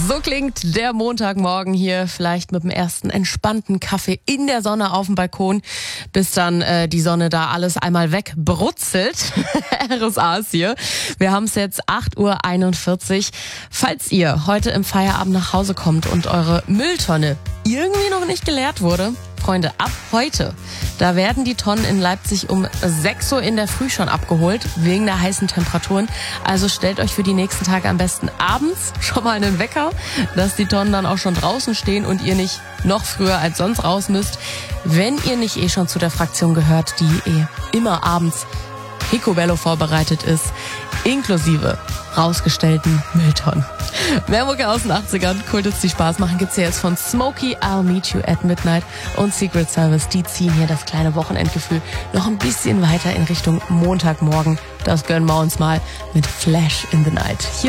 So klingt der Montagmorgen hier, vielleicht mit dem ersten entspannten Kaffee in der Sonne auf dem Balkon, bis dann die Sonne da alles einmal wegbrutzelt. RSA ist hier. Wir haben es jetzt 8:41 Uhr. Falls ihr heute im Feierabend nach Hause kommt und eure Mülltonne irgendwie noch nicht geleert wurde, Freunde, ab heute, da werden die Tonnen in Leipzig um 6 Uhr in der Früh schon abgeholt, wegen der heißen Temperaturen. Also stellt euch für die nächsten Tage am besten abends schon mal einen Wecker, dass die Tonnen dann auch schon draußen stehen und ihr nicht noch früher als sonst raus müsst. Wenn ihr nicht schon zu der Fraktion gehört, die immer abends Picobello vorbereitet ist, inklusive rausgestellten Mülltonnen. Mehr Mucke aus den 80ern, Kultus, die Spaß machen, gibt's hier jetzt von Smokey, I'll Meet You at Midnight und Secret Service. Die ziehen hier das kleine Wochenendgefühl noch ein bisschen weiter in Richtung Montagmorgen. Das gönnen wir uns mal mit Flash in the Night.